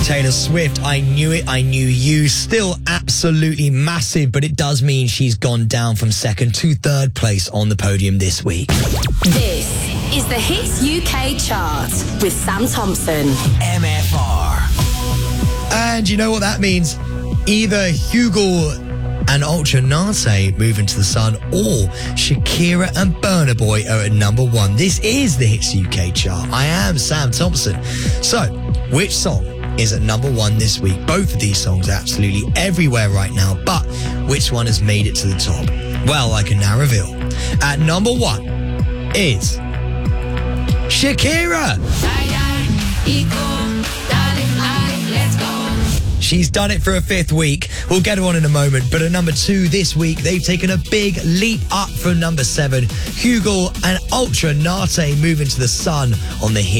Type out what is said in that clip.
Taylor Swift, I Knew It, I Knew You. Still absolutely massive, but it does mean she's gone down from second to third place on the podium this week. This is the Hits UK chart with Sam Thompson. MFR. And you know what that means? Either Hugo and Ultra Nate move into the sun, or Shakira and Burna Boy are at number one. This is the Hits UK chart. I am Sam Thompson. So, which song is at number one this week? Both of these songs are absolutely everywhere right now, but which one has made it to the top? Well, I can now reveal. At number one is Shakira. She's done it for a fifth week. We'll get her on in a moment. But at number two this week, they've taken a big leap up from number 7. Hugo and Ultra Nate move into the sun on the Hit